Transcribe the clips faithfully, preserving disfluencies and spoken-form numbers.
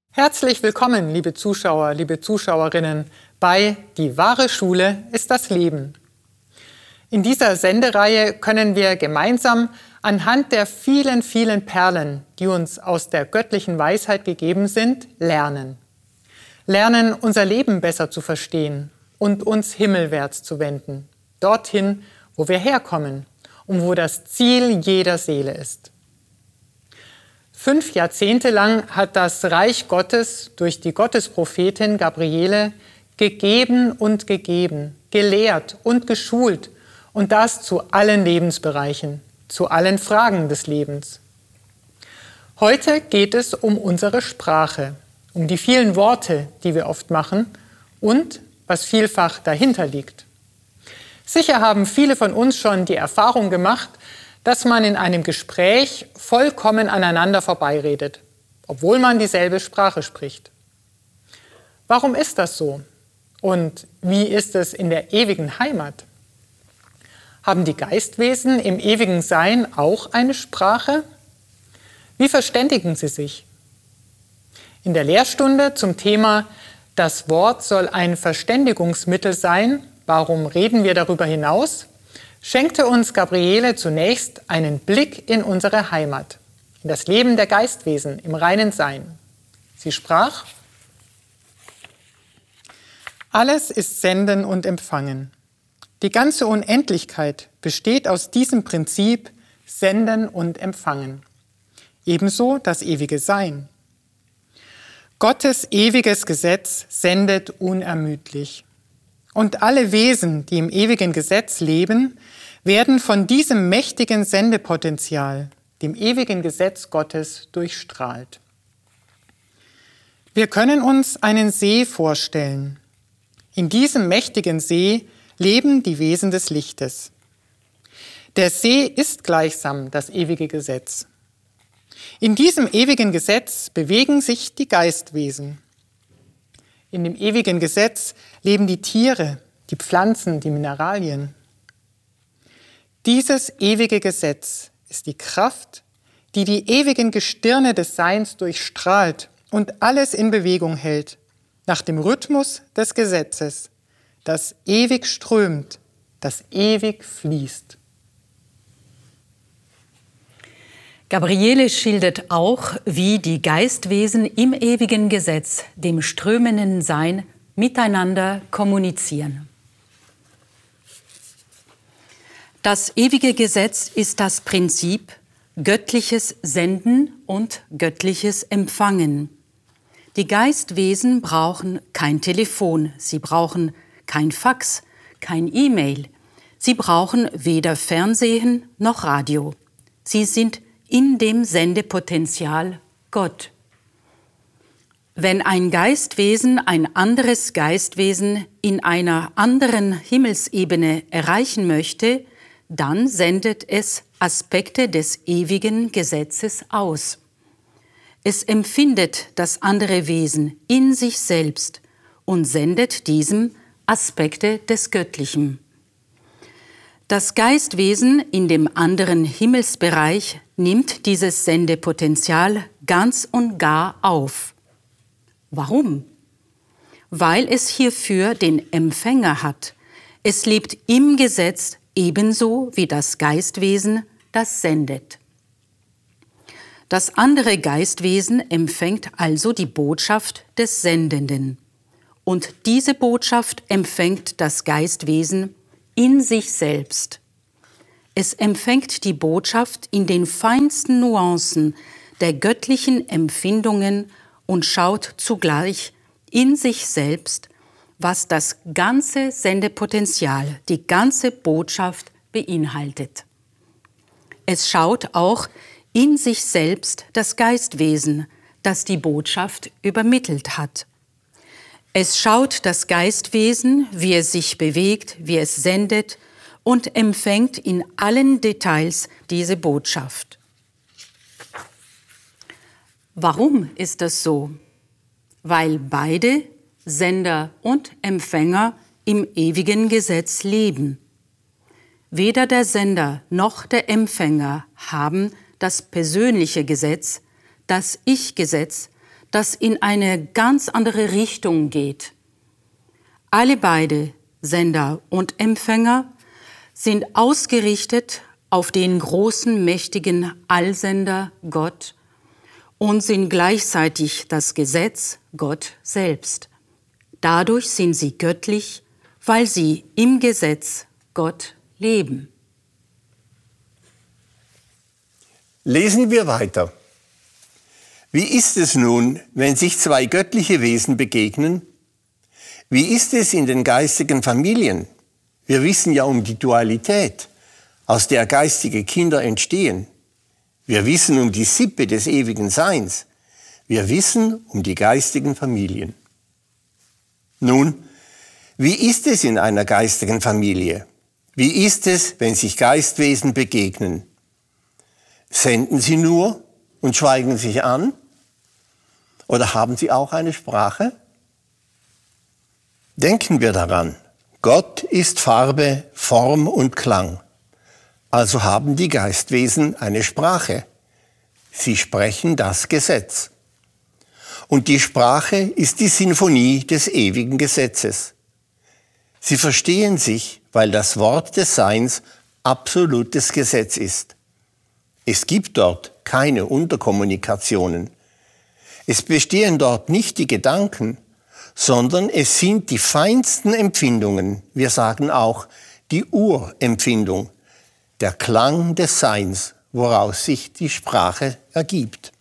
Herzlich willkommen, liebe Zuschauer, liebe Zuschauerinnen, bei Die wahre Schule ist das Leben. In dieser Sendereihe können wir gemeinsam anhand der vielen, vielen Perlen, die uns aus der göttlichen Weisheit gegeben sind, lernen. Lernen, unser Leben besser zu verstehen und uns himmelwärts zu wenden, dorthin, wo wir herkommen und wo das Ziel jeder Seele ist. Fünf Jahrzehnte lang hat das Reich Gottes durch die Gottesprophetin Gabriele gegeben und gegeben, gelehrt und geschult, und das zu allen Lebensbereichen, zu allen Fragen des Lebens. Heute geht es um unsere Sprache, um die vielen Worte, die wir oft machen und was vielfach dahinter liegt. Sicher haben viele von uns schon die Erfahrung gemacht, dass man in einem Gespräch vollkommen aneinander vorbeiredet, obwohl man dieselbe Sprache spricht. Warum ist das so? Und wie ist es in der ewigen Heimat? Haben die Geistwesen im ewigen Sein auch eine Sprache? Wie verständigen sie sich? In der Lehrstunde zum Thema „Das Wort soll ein Verständigungsmittel sein, warum reden wir darüber hinaus?“ schenkte uns Gabriele zunächst einen Blick in unsere Heimat, in das Leben der Geistwesen im reinen Sein. Sie sprach: Alles ist Senden und Empfangen. Die ganze Unendlichkeit besteht aus diesem Prinzip Senden und Empfangen. Ebenso das ewige Sein. Gottes ewiges Gesetz sendet unermüdlich. Und alle Wesen, die im ewigen Gesetz leben, werden von diesem mächtigen Sendepotenzial, dem ewigen Gesetz Gottes, durchstrahlt. Wir können uns einen See vorstellen. In diesem mächtigen See leben die Wesen des Lichtes. Der See ist gleichsam das ewige Gesetz. In diesem ewigen Gesetz bewegen sich die Geistwesen. In dem ewigen Gesetz leben die Tiere, die Pflanzen, die Mineralien. Dieses ewige Gesetz ist die Kraft, die die ewigen Gestirne des Seins durchstrahlt und alles in Bewegung hält, nach dem Rhythmus des Gesetzes, das ewig strömt, das ewig fließt. Gabriele schildert auch, wie die Geistwesen im ewigen Gesetz, dem strömenden Sein, miteinander kommunizieren. Das ewige Gesetz ist das Prinzip göttliches Senden und göttliches Empfangen. Die Geistwesen brauchen kein Telefon, sie brauchen kein Fax, kein E-Mail. Sie brauchen weder Fernsehen noch Radio. Sie sind in dem Sendepotenzial Gott. Wenn ein Geistwesen ein anderes Geistwesen in einer anderen Himmelsebene erreichen möchte, dann sendet es Aspekte des ewigen Gesetzes aus. Es empfindet das andere Wesen in sich selbst und sendet diesem Aspekte des Göttlichen. Das Geistwesen in dem anderen Himmelsbereich nimmt dieses Sendepotenzial ganz und gar auf. Warum? Weil es hierfür den Empfänger hat. Es lebt im Gesetz ebenso wie das Geistwesen, das sendet. Das andere Geistwesen empfängt also die Botschaft des Sendenden. Und diese Botschaft empfängt das Geistwesen in sich selbst. Es empfängt die Botschaft in den feinsten Nuancen der göttlichen Empfindungen und schaut zugleich in sich selbst, was das ganze Sendepotenzial, die ganze Botschaft beinhaltet. Es schaut auch in sich selbst das Geistwesen, das die Botschaft übermittelt hat. Es schaut das Geistwesen, wie es sich bewegt, wie es sendet und empfängt in allen Details diese Botschaft. Warum ist das so? Weil beide, Sender und Empfänger, im ewigen Gesetz leben. Weder der Sender noch der Empfänger haben das persönliche Gesetz, das Ich-Gesetz, das in eine ganz andere Richtung geht. Alle beide, Sender und Empfänger, sind ausgerichtet auf den großen, mächtigen Allsender Gott und sind gleichzeitig das Gesetz Gott selbst. Dadurch sind sie göttlich, weil sie im Gesetz Gott leben. Lesen wir weiter. Wie ist es nun, wenn sich zwei göttliche Wesen begegnen? Wie ist es in den geistigen Familien? Wir wissen ja um die Dualität, aus der geistige Kinder entstehen. Wir wissen um die Sippe des ewigen Seins. Wir wissen um die geistigen Familien. Nun, wie ist es in einer geistigen Familie? Wie ist es, wenn sich Geistwesen begegnen? Senden sie nur und schweigen sich an? Oder haben sie auch eine Sprache? Denken wir daran, Gott ist Farbe, Form und Klang. Also haben die Geistwesen eine Sprache. Sie sprechen das Gesetz. Und die Sprache ist die Sinfonie des ewigen Gesetzes. Sie verstehen sich, weil das Wort des Seins absolutes Gesetz ist. Es gibt dort keine Unterkommunikationen. Es bestehen dort nicht die Gedanken, sondern es sind die feinsten Empfindungen, wir sagen auch die Urempfindung, der Klang des Seins, woraus sich die Sprache ergibt.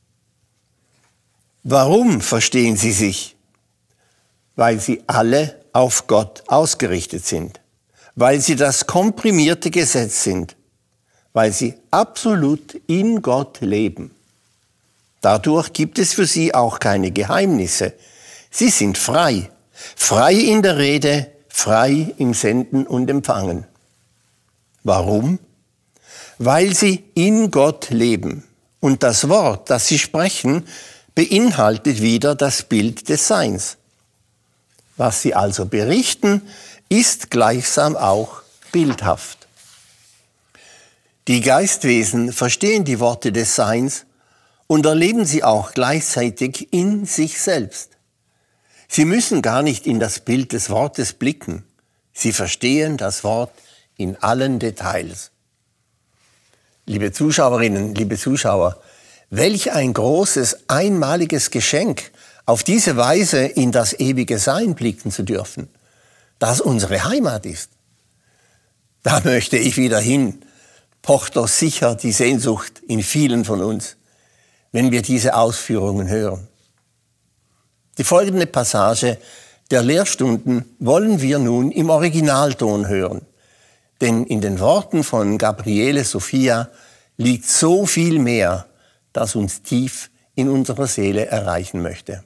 Warum verstehen sie sich? Weil sie alle auf Gott ausgerichtet sind, weil sie das komprimierte Gesetz sind, weil sie absolut in Gott leben. Dadurch gibt es für sie auch keine Geheimnisse. Sie sind frei, frei in der Rede, frei im Senden und Empfangen. Warum? Weil sie in Gott leben. Und das Wort, das sie sprechen, beinhaltet wieder das Bild des Seins. Was sie also berichten, ist gleichsam auch bildhaft. Die Geistwesen verstehen die Worte des Seins und erleben sie auch gleichzeitig in sich selbst. Sie müssen gar nicht in das Bild des Wortes blicken. Sie verstehen das Wort in allen Details. Liebe Zuschauerinnen, liebe Zuschauer, welch ein großes, einmaliges Geschenk, auf diese Weise in das ewige Sein blicken zu dürfen, das unsere Heimat ist. Da möchte ich wieder hin, pocht doch sicher die Sehnsucht in vielen von uns, wenn wir diese Ausführungen hören. Die folgende Passage der Lehrstunden wollen wir nun im Originalton hören, denn in den Worten von Gabriele Sophia liegt so viel mehr, das uns tief in unserer Seele erreichen möchte.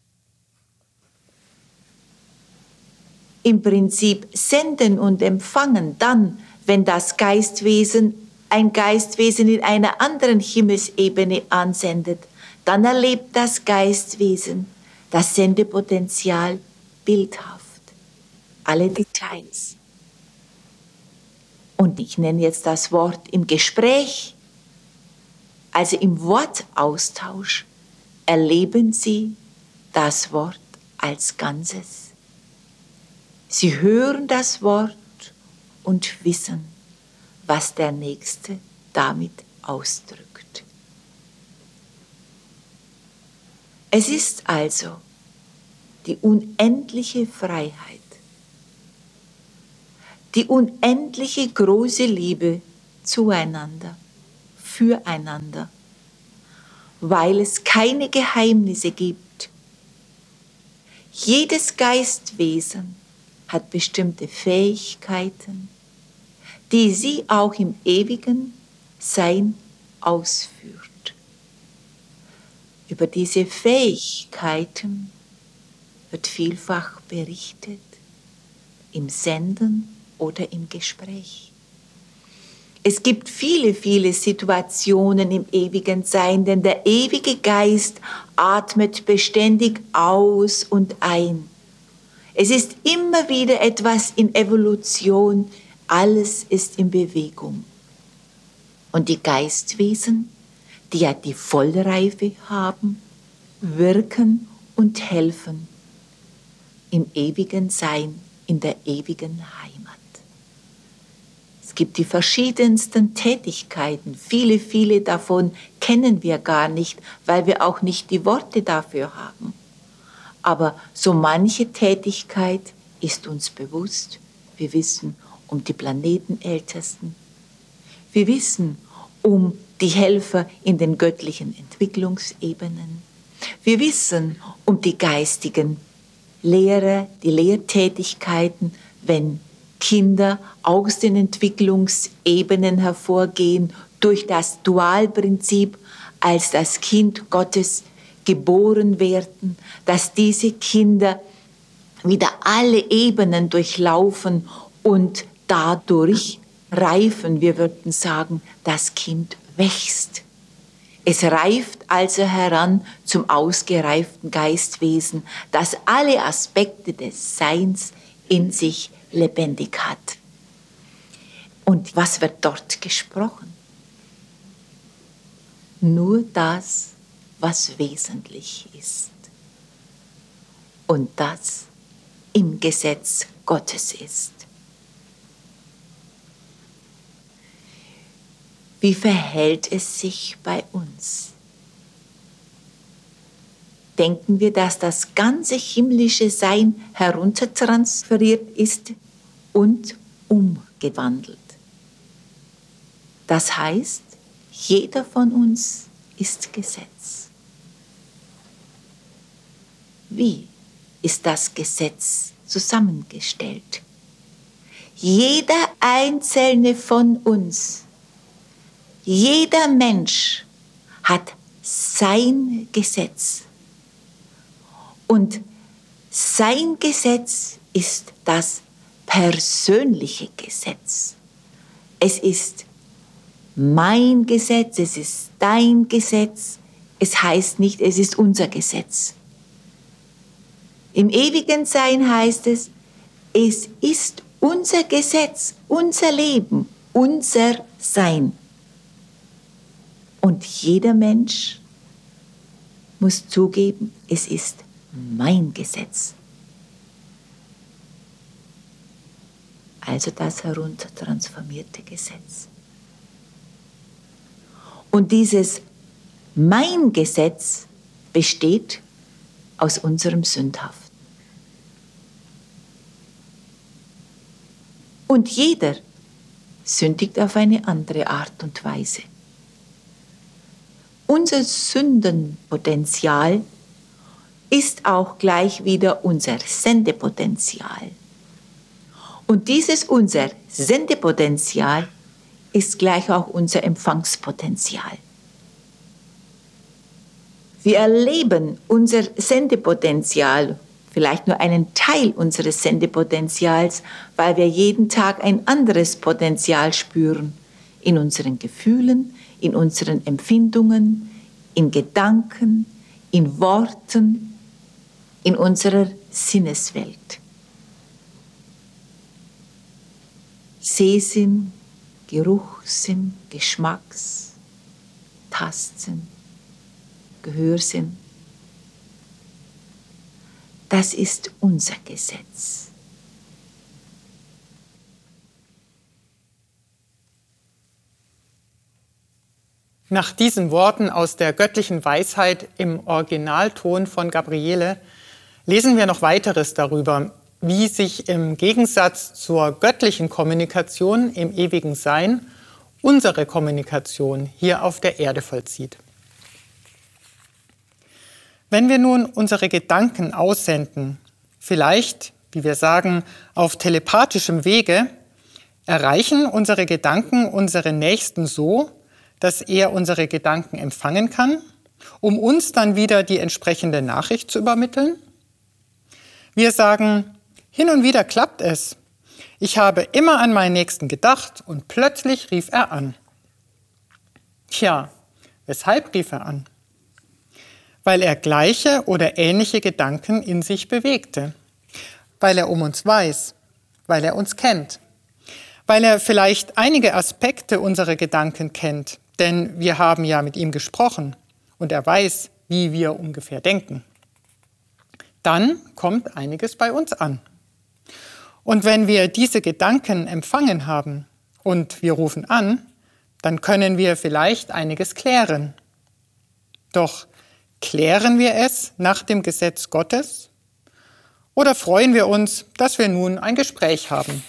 Im Prinzip senden und empfangen dann, wenn das Geistwesen ein Geistwesen in einer anderen Himmelsebene ansendet, dann erlebt das Geistwesen das Sendepotenzial bildhaft, alle Details. Und ich nenne jetzt das Wort im Gespräch, also im Wortaustausch, erleben Sie das Wort als Ganzes. Sie hören das Wort und wissen, was der Nächste damit ausdrückt. Es ist also die unendliche Freiheit, die unendliche große Liebe zueinander, füreinander, weil es keine Geheimnisse gibt. Jedes Geistwesen hat bestimmte Fähigkeiten, die sie auch im ewigen Sein ausführt. Über diese Fähigkeiten wird vielfach berichtet, im Senden oder im Gespräch. Es gibt viele, viele Situationen im ewigen Sein, denn der ewige Geist atmet beständig aus und ein. Es ist immer wieder etwas in Evolution, alles ist in Bewegung. Und die Geistwesen, die ja die Vollreife haben, wirken und helfen im ewigen Sein, in der ewigen Heimat. Es gibt die verschiedensten Tätigkeiten. Viele, viele davon kennen wir gar nicht, weil wir auch nicht die Worte dafür haben. Aber so manche Tätigkeit ist uns bewusst. Wir wissen um die Planetenältesten. Wir wissen um die Helfer in den göttlichen Entwicklungsebenen. Wir wissen um die geistigen Lehrer, die Lehrtätigkeiten, wenn Kinder aus den Entwicklungsebenen hervorgehen, durch das Dualprinzip als das Kind Gottes geboren werden, dass diese Kinder wieder alle Ebenen durchlaufen und dadurch reifen. Wir würden sagen, das Kind wächst. Es reift also heran zum ausgereiften Geistwesen, das alle Aspekte des Seins in sich lebendig hat. Und was wird dort gesprochen? Nur das, was wesentlich ist. Und das im Gesetz Gottes ist. Wie verhält es sich bei uns? Denken wir, dass das ganze himmlische Sein heruntertransferiert ist und umgewandelt. Das heißt, jeder von uns ist Gesetz. Wie ist das Gesetz zusammengestellt? Jeder einzelne von uns, jeder Mensch hat sein Gesetz. Und sein Gesetz ist das persönliche Gesetz. Es ist mein Gesetz, es ist dein Gesetz. Es heißt nicht, es ist unser Gesetz. Im ewigen Sein heißt es, es ist unser Gesetz, unser Leben, unser Sein. Und jeder Mensch muss zugeben, es ist mein Gesetz. Also das heruntertransformierte Gesetz. Und dieses mein Gesetz besteht aus unserem Sündhaften. Und jeder sündigt auf eine andere Art und Weise. Unser Sündenpotenzial ist auch gleich wieder unser Sendepotenzial. Und dieses unser Sendepotenzial ist gleich auch unser Empfangspotenzial. Wir erleben unser Sendepotenzial, vielleicht nur einen Teil unseres Sendepotenzials, weil wir jeden Tag ein anderes Potenzial spüren, in unseren Gefühlen, in unseren Empfindungen, in Gedanken, in Worten, in unserer Sinneswelt. Sehsinn, Geruchssinn, Geschmacks, Tastsinn, Gehörsinn. Das ist unser Gesetz. Nach diesen Worten aus der göttlichen Weisheit im Originalton von Gabriele lesen wir noch weiteres darüber, wie sich im Gegensatz zur göttlichen Kommunikation im ewigen Sein unsere Kommunikation hier auf der Erde vollzieht. Wenn wir nun unsere Gedanken aussenden, vielleicht, wie wir sagen, auf telepathischem Wege, erreichen unsere Gedanken unseren Nächsten so, dass er unsere Gedanken empfangen kann, um uns dann wieder die entsprechende Nachricht zu übermitteln? Wir sagen, hin und wieder klappt es. Ich habe immer an meinen Nächsten gedacht und plötzlich rief er an. Tja, weshalb rief er an? Weil er gleiche oder ähnliche Gedanken in sich bewegte. Weil er um uns weiß, weil er uns kennt. Weil er vielleicht einige Aspekte unserer Gedanken kennt, denn wir haben ja mit ihm gesprochen und er weiß, wie wir ungefähr denken. Dann kommt einiges bei uns an. Und wenn wir diese Gedanken empfangen haben und wir rufen an, dann können wir vielleicht einiges klären. Doch klären wir es nach dem Gesetz Gottes oder freuen wir uns, dass wir nun ein Gespräch haben?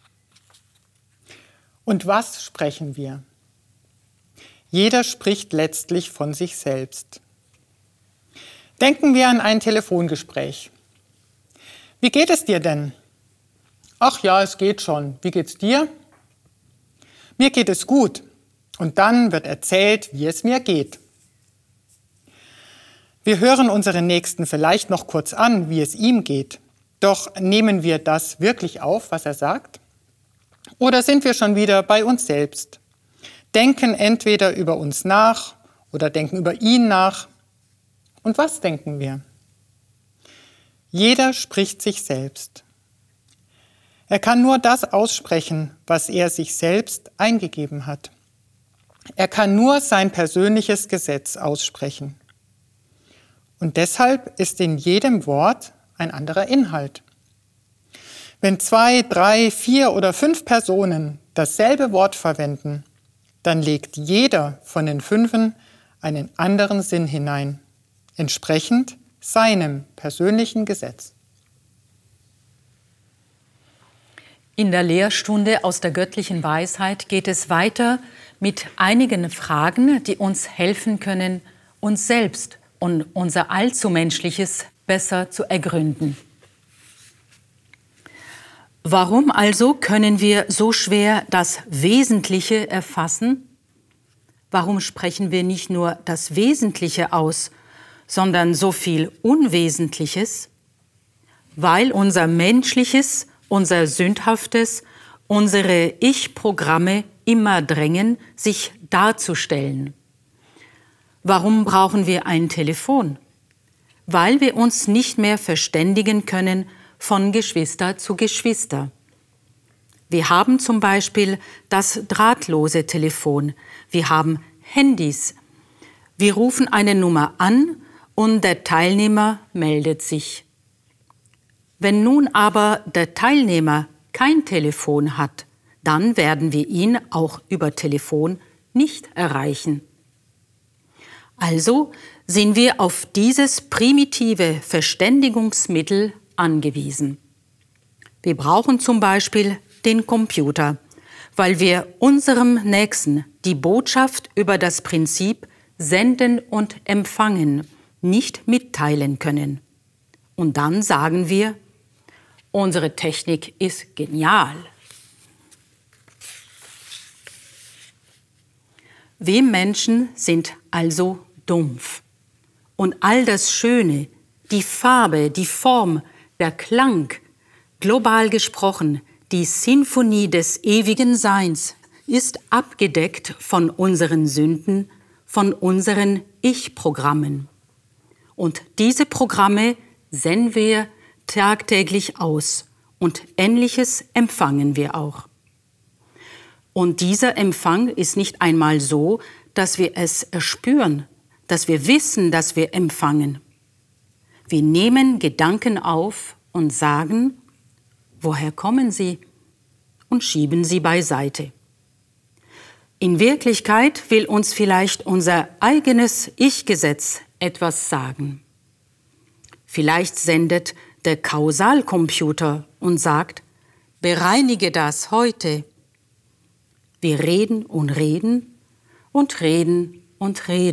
Und was sprechen wir? Jeder spricht letztlich von sich selbst. Denken wir an ein Telefongespräch. Wie geht es dir denn? Ach ja, es geht schon. Wie geht's dir? Mir geht es gut. Und dann wird erzählt, wie es mir geht. Wir hören unseren Nächsten vielleicht noch kurz an, wie es ihm geht. Doch nehmen wir das wirklich auf, was er sagt? Oder sind wir schon wieder bei uns selbst? Denken entweder über uns nach oder denken über ihn nach. Und was denken wir? Jeder spricht sich selbst. Er kann nur das aussprechen, was er sich selbst eingegeben hat. Er kann nur sein persönliches Gesetz aussprechen. Und deshalb ist in jedem Wort ein anderer Inhalt. Wenn zwei, drei, vier oder fünf Personen dasselbe Wort verwenden, dann legt jeder von den Fünfen einen anderen Sinn hinein, entsprechend seinem persönlichen Gesetz. In der Lehrstunde aus der göttlichen Weisheit geht es weiter mit einigen Fragen, die uns helfen können, uns selbst und unser Allzumenschliches besser zu ergründen. Warum also können wir so schwer das Wesentliche erfassen? Warum sprechen wir nicht nur das Wesentliche aus, sondern so viel Unwesentliches? Weil unser Menschliches, unser Sündhaftes, unsere Ich-Programme immer drängen, sich darzustellen. Warum brauchen wir ein Telefon? Weil wir uns nicht mehr verständigen können von Geschwister zu Geschwister. Wir haben zum Beispiel das drahtlose Telefon. Wir haben Handys. Wir rufen eine Nummer an und der Teilnehmer meldet sich. Wenn nun aber der Teilnehmer kein Telefon hat, dann werden wir ihn auch über Telefon nicht erreichen. Also sind wir auf dieses primitive Verständigungsmittel angewiesen. Wir brauchen zum Beispiel den Computer, weil wir unserem Nächsten die Botschaft über das Prinzip Senden und Empfangen nicht mitteilen können. Und dann sagen wir, unsere Technik ist genial. Wir Menschen sind also dumpf. Und all das Schöne, die Farbe, die Form, der Klang, global gesprochen, die Sinfonie des ewigen Seins, ist abgedeckt von unseren Sünden, von unseren Ich-Programmen. Und diese Programme senden wir tagtäglich aus und Ähnliches empfangen wir auch. Und dieser Empfang ist nicht einmal so, dass wir es erspüren, dass wir wissen, dass wir empfangen. Wir nehmen Gedanken auf und sagen, woher kommen sie? Und schieben sie beiseite. In Wirklichkeit will uns vielleicht unser eigenes Ich-Gesetz etwas sagen. Vielleicht sendet der Kausalcomputer und sagt, bereinige das heute. Wir reden und reden und reden und reden.